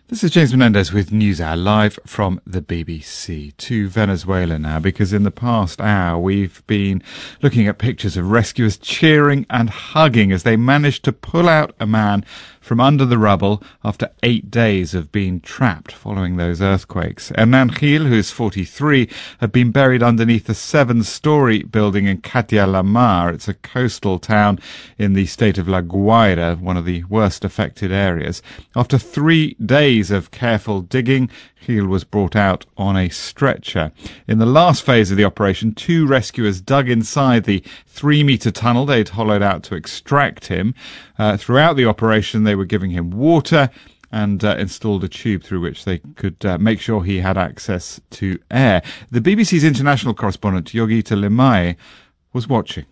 This is James Menendez with NewsHour, live from the BBC to Venezuela now, because in the past hour we've been looking at pictures of rescuers cheering and hugging as they managed to pull out a man from under the rubble after 8 days of being trapped following those earthquakes. Hernan Gil, who's 43, had been buried underneath a 7-story building in Catia la Mar. It's a coastal town in the state of La Guaira, one of the worst affected areas. After 3 days of careful digging, Gil was brought out on a stretcher. In the last phase of the operation, 2 rescuers dug inside the 3-metre tunnel they'd hollowed out to extract him. Throughout the operation, they were giving him water and installed a tube through which they could make sure he had access to air. The BBC's international correspondent, Yogita Limaye, was watching.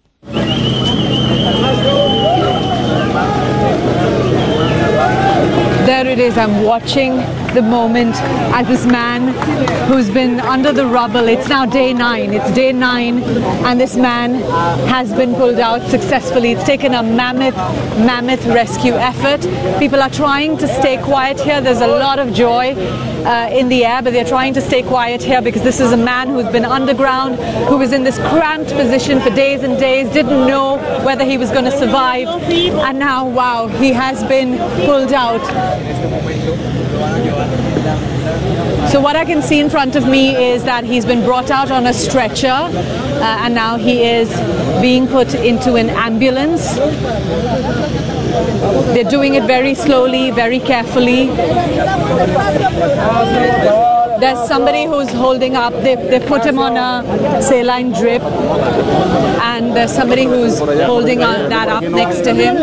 There it is, I'm watching the moment as this man who's been under the rubble, it's now day 9, and this man has been pulled out successfully. It's taken a mammoth rescue effort. People are trying to stay quiet here. There's a lot of joy in the air, but they're trying to stay quiet here because this is a man who's been underground, who was in this cramped position for days and days, didn't know whether he was going to survive, and now, wow, he has been pulled out. So what I can see in front of me is that he's been brought out on a stretcher and now he is being put into an ambulance. They're doing it very slowly, very carefully. There's somebody who's holding up, they put him on a saline drip, and there's somebody who's holding that up next to him.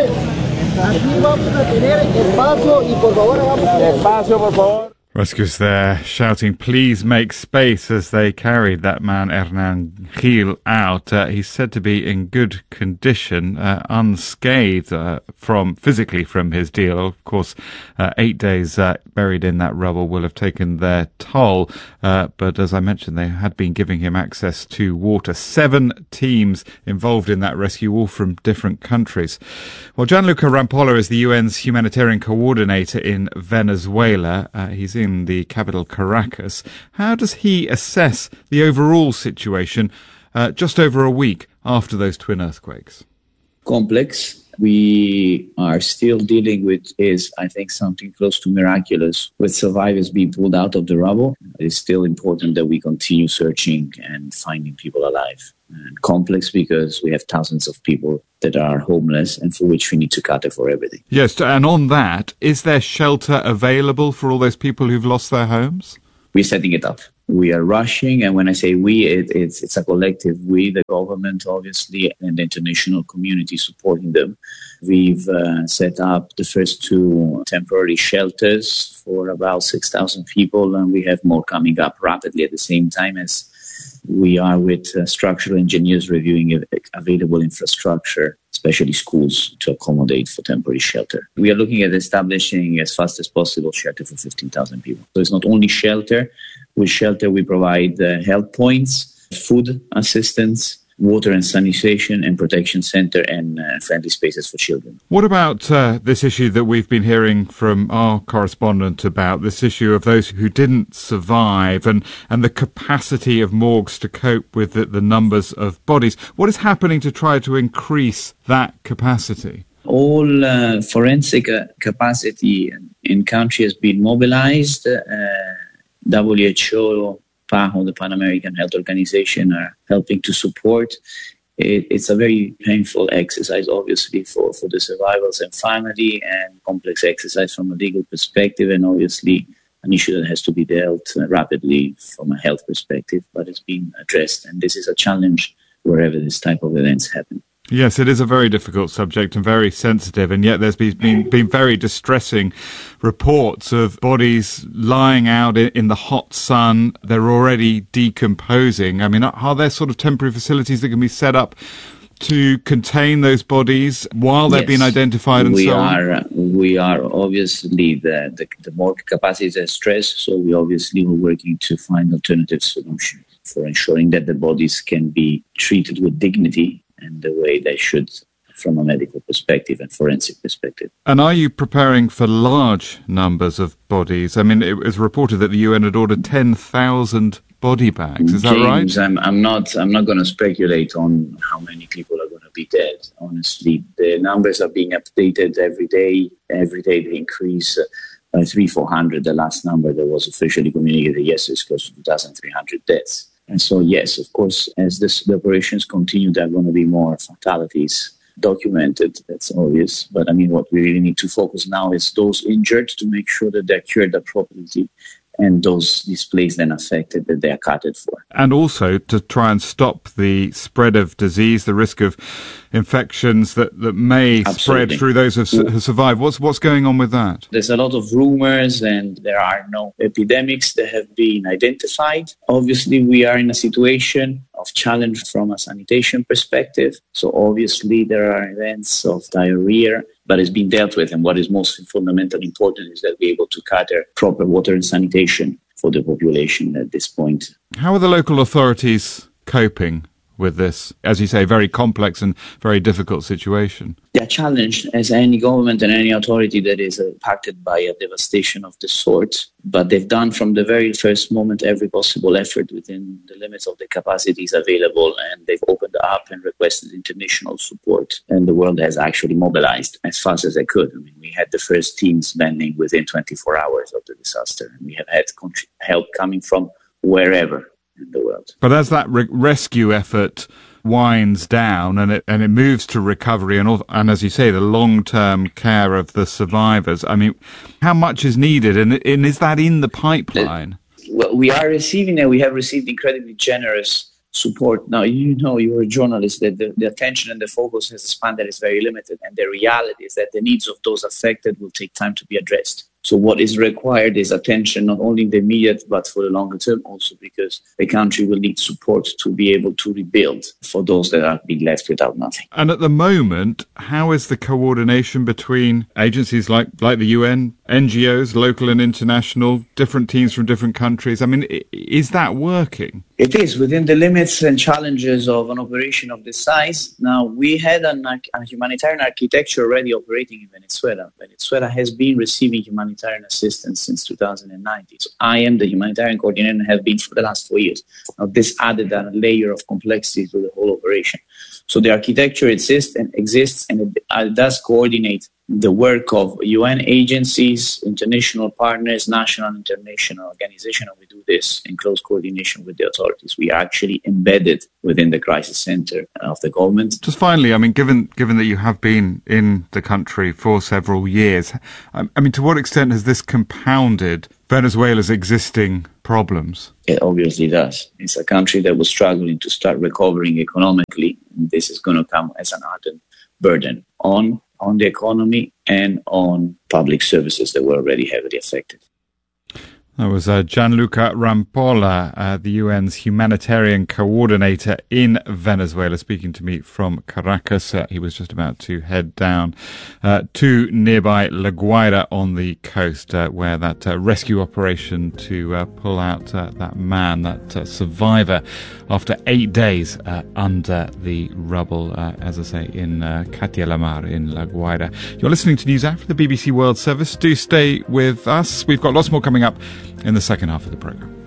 Rescuers there shouting, "Please make space," as they carried that man Hernan Gil out. He's said to be in good condition, unscathed physically from his deal. Of course, 8 days buried in that rubble will have taken their toll. But as I mentioned, they had been giving him access to water. 7 teams involved in that rescue, all from different countries. Well, Gianluca Rampolla is the UN's humanitarian coordinator in Venezuela. He's in the capital Caracas. How does he assess the overall situation just over a week after those twin earthquakes? Complex. We are still dealing with is, I think, something close to miraculous with survivors being pulled out of the rubble. It's still important that we continue searching and finding people alive. And complex because we have thousands of people that are homeless and for which we need to cater for everything. Yes, and on that, is there shelter available for all those people who've lost their homes? We're setting it up. We are rushing, and when I say we, it's a collective we, the government, obviously, and the international community supporting them. We've set up the first 2 temporary shelters for about 6,000 people, and we have more coming up rapidly at the same time as we are with structural engineers reviewing available infrastructure, especially schools, to accommodate for temporary shelter. We are looking at establishing as fast as possible shelter for 15,000 people. So it's not only shelter. With shelter, we provide health points, food assistance, water and sanitation, and protection center, and friendly spaces for children. What about this issue that we've been hearing from our correspondent about, this issue of those who didn't survive and the capacity of morgues to cope with the numbers of bodies? What is happening to try to increase that capacity? All forensic capacity in country has been mobilized. WHO, PAHO, the Pan American Health Organization, are helping to support. It's a very painful exercise, obviously, for the survivors and family, and complex exercise from a legal perspective, and obviously an issue that has to be dealt rapidly from a health perspective, but it's being addressed. And this is a challenge wherever this type of events happen. Yes, it is a very difficult subject and very sensitive, and yet there's been very distressing reports of bodies lying out in the hot sun. They're already decomposing. I mean, are there sort of temporary facilities that can be set up to contain those bodies while they're being identified and so on? We are obviously, the morgue capacity is stressed, so we obviously were working to find alternative solutions for ensuring that the bodies can be treated with dignity and the way they should from a medical perspective and forensic perspective. And are you preparing for large numbers of bodies? I mean, it was reported that the UN had ordered 10,000 body bags. Is that James, right? I'm not going to speculate on how many people are going to be dead. Honestly, the numbers are being updated every day. Every day they increase by 300-400. The last number that was officially communicated yesterday is close to 2,300 deaths. And so, yes, of course, as the operations continue, there are going to be more fatalities documented. That's obvious. But I mean, what we really need to focus now is those injured, to make sure that they're cured appropriately, and those displaced and affected, that they are accounted for. And also to try and stop the spread of disease, the risk of infections that may spread through those who survive. What's going on with that? There's a lot of rumors, and there are no epidemics that have been identified. Obviously, we are in a situation of challenge from a sanitation perspective. So obviously, there are events of diarrhea, but it's been dealt with. And what is most fundamentally important is that we're able to cater proper water and sanitation for the population at this point. How are the local authorities coping with this, as you say, very complex and very difficult situation? They are challenged, as any government and any authority that is impacted by a devastation of this sort. But they've done from the very first moment every possible effort within the limits of the capacities available, and they've opened up and requested international support. And the world has actually mobilized as fast as they could. I mean, we had the first teams landing within 24 hours of the disaster, and we have had help coming from wherever in the world. But as that rescue effort winds down and it moves to recovery and as you say, the long-term care of the survivors, I mean, how much is needed, and is that in the pipeline? Well, we are receiving, and we have received incredibly generous support. Now, you're a journalist, that the attention and the focus has a span that is very limited, and the reality is that the needs of those affected will take time to be addressed. So what is required is attention, not only in the immediate, but for the longer term also, because the country will need support to be able to rebuild for those that are being left without nothing. And at the moment, how is the coordination between agencies like the UN, NGOs, local and international, different teams from different countries? I mean, is that working? It is within the limits and challenges of an operation of this size. Now, we had a humanitarian architecture already operating in Venezuela. Venezuela has been receiving humanitarian assistance since 2019. So I am the humanitarian coordinator and have been for the last 4 years. Now, this added a layer of complexity to the whole operation. So the architecture exists and it does coordinate the work of UN agencies, international partners, national and international organizations, and we do this in close coordination with the authorities. We are actually embedded within the crisis center of the government. Just finally, I mean, given that you have been in the country for several years, I mean, to what extent has this compounded Venezuela's existing problems? It obviously does. It's a country that was struggling to start recovering economically. And this is going to come as an added burden on the economy and on public services that were already heavily affected. That was Gianluca Rampolla, the UN's humanitarian coordinator in Venezuela, speaking to me from Caracas. He was just about to head down to nearby La Guaira on the coast, where that rescue operation to pull out that man, that survivor, after 8 days under the rubble, as I say, in Catia la Mar in La Guaira. You're listening to News After the BBC World Service. Do stay with us. We've got lots more coming up in the second half of the programme.